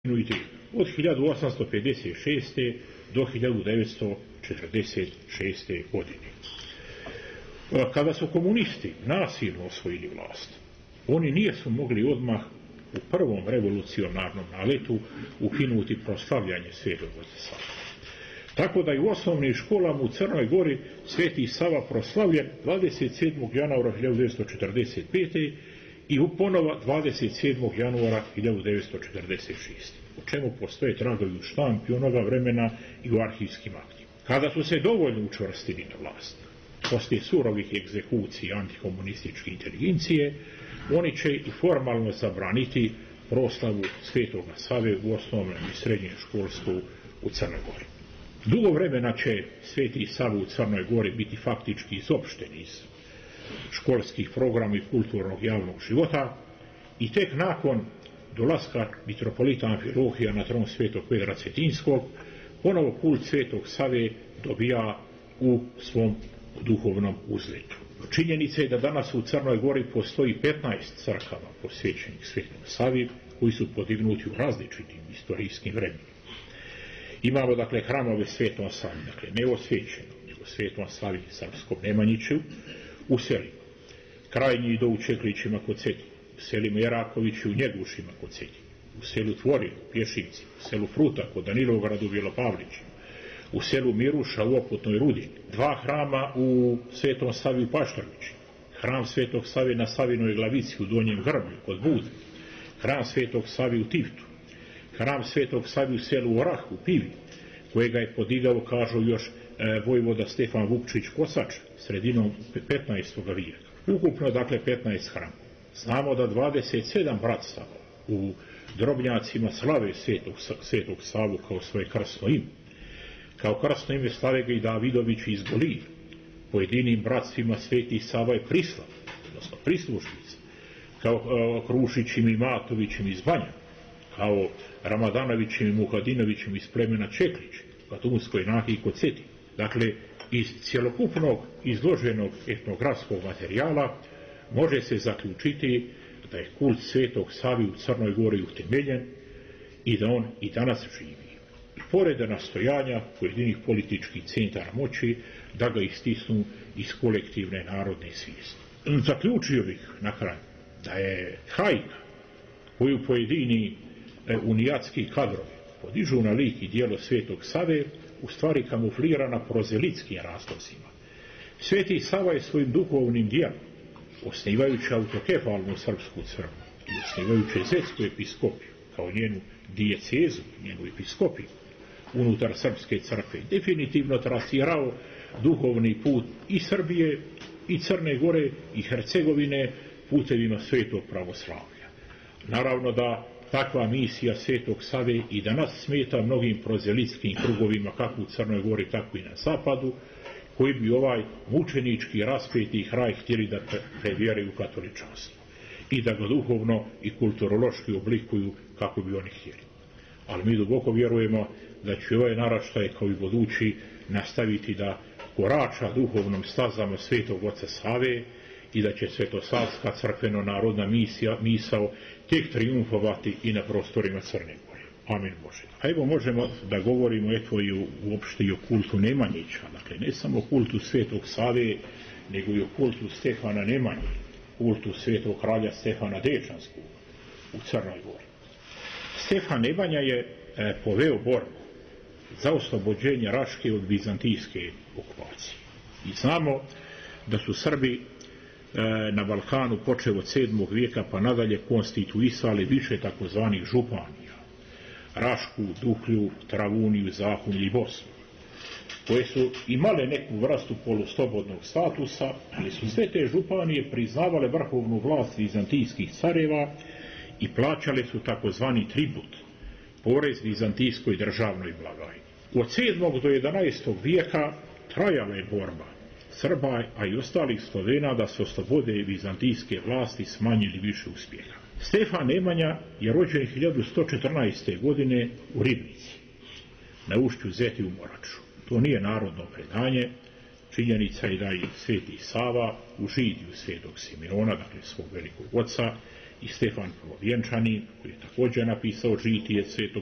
od 1856. do 1946. godine. Kada su komunisti nasilno osvojili vlast, oni nisu mogli odmah u prvom revolucionarnom naletu ukinuti proslavljanje Svetog Oca Save. Tako da i u osnovnim školama u Crnoj Gori Sveti Sava proslavljen 27. januara 1945. i ponovo 27. januara 1946. u čemu postoje tragovi u štampi onoga vremena i u arhivskim aktima. Kada su se dovoljno učvrstili na vlast, poslije surovih egzekucija antikomunističke inteligencije, oni će i formalno zabraniti proslavu Svetoga Save u osnovnom i srednjem školstvu u Crnoj Gori. Dugo vremena će Sveti Sava u Crnoj Gori biti faktički izopšten iz školskih programa i kulturnog javnog života i tek nakon dolaska mitropolita Amfilohija na tron Svetog Pedra Cetinskog, ponovo kult Svetog Save dobija u svom duhovnom uzletu. Činjenica je da danas u Crnoj Gori postoji 15 crkava posvećenih Svetom Savi koji su podignuti u različitim istorijskim vremenima. Imamo dakle hramove Svetom Savi, dakle ne osvećeno, nego Svetom Savi srpskom Nemanjiću u selima, Krajnji do u Čeklićima kod Cetina, u selima Jerakoviću u Njegušima kod Cetina, u selu Tvorinu, Pješinci, u selu Fruta kod Danilovgradu u Bjelopavlićima, u selu Miruša u Oputnoj Rudini, 2 hrama u Svetom Savi u Paštornići, hram Svetog Save na Savinoj Glavici u Donjem Grblju kod Bude, hram Svetog Savi u Tivtu, hram Svetog Savi u selu Orah u Pivi, kojega je podigao, kažu još, vojvoda Stefan Vukčić Kosač sredinom 15. vijeka. Ukupno dakle 15 hrama. Znamo da 27 bratstava u Drobnjacima slave Svetog Savu kao svoje krstno ime. Kao krstno ime slave ga i Davidović iz Golije. Pojedinim bratstvima Sveti Sava je prislav, odnosno prislušnica, kao Krušićim i Matovićim iz Banja, kao Ramadanovićim i Muhadinovićim iz plemena Čeklić, Katunskoj Nahiji kod Cetina. Dakle, iz cjelokupnog izloženog etnografskog materijala može se zaključiti da je kult Svetog Savi u Crnoj Gori utemeljen i da on i danas živi. I pored nastojanja pojedinih političkih centara moći da ga istisnu iz kolektivne narodne svijesti. Zaključio bih na kraju da je hajka koju pojedini unijatski kadrovi podižu na lik i djelo Svetog Save u stvari kamuflirana prozelitskim razlozima. Sveti Sava je svojim duhovnim djelom, osnivajući autokefalnu srpsku crkvu i osnivajući Zetsku episkopiju kao njenu dijecezu, njenu episkopiju unutar srpske crkve, definitivno trasirao duhovni put i Srbije, i Crne Gore, i Hercegovine putevima svetog pravoslavlja. Naravno da takva misija Svetog Save i danas smeta mnogim prozelitskim krugovima kako u Crnoj Gori, tako i na zapadu, koji bi ovaj mučenički raspeti hraj htjeli da prevjeraju u katoličanstvo i da ga duhovno i kulturološki oblikuju kako bi oni htjeli. Ali mi duboko vjerujemo da će ovaj naraštaj kao i budući nastaviti da korača duhovnom stazama Svetog Oca Save i da će Svetosavska crkveno-narodna misao tek triumfovati i na prostorima Crne Gore. Amin Bože. A evo možemo da govorimo uopšte i o kultu Nemanjića, dakle ne samo o kultu Svetog Save, nego i o kultu Stefana Nemanje, kultu Svetog kralja Stefana Dečanskog u Crnoj Gori. Stefan Nemanja je poveo borbu za oslobođenje Raške od bizantijske okupacije. I znamo da su Srbi na Balkanu počev od 7. vijeka pa nadalje konstituisali više takozvanih županija, Rašku, Duklju, Travuniju, Zahumlje i Bosnu, koje su imale neku vrstu poluslobodnog statusa, ali su sve te županije priznavale vrhovnu vlast vizantijskih careva i plaćale su takozvani tribut, porez vizantijskoj državnoj blagajni. Od 7. do 11. vijeka trajala je borba Srba, a i ostalih Slovena da se oslobode vizantijske vlasti s manje ili više uspjeha. Stefan Nemanja je rođen 1114. godine u Ribnici, na ušću Zeti u Moraču. To nije narodno predanje, činjenica je da i Sveti Sava u židiju Svetog Simeona, dakle svog velikog oca, i Stefan Prvovjenčani, koji je također napisao žitije svetog